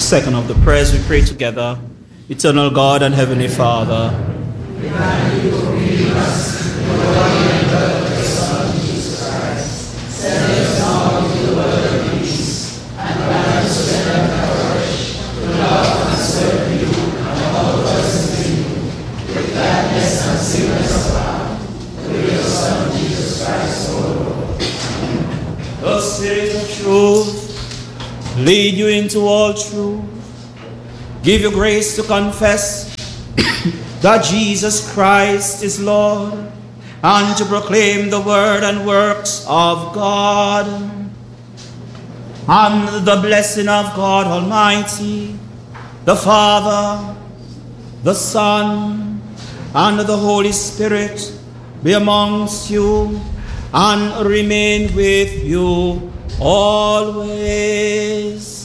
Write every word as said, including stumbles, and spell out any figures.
Second of the prayers we pray together. Eternal God and Heavenly Father, we thank you for giving us the body and blood of your Son, Jesus Christ. Send us now into the world of peace, and grant us strength and courage to love and serve you and all persons in you, with gladness and singleness of heart, through your Son, Jesus Christ, O Lord. The Spirit of truth lead you into all truth. Give you grace to confess that Jesus Christ is Lord, and to proclaim the word and works of God. And the blessing of God Almighty, the Father, the Son, and the Holy Spirit be amongst you and remain with you always.